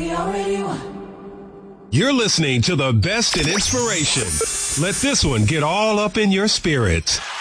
We already won. You're listening to the best in inspiration. Let this one get all up in your spirit.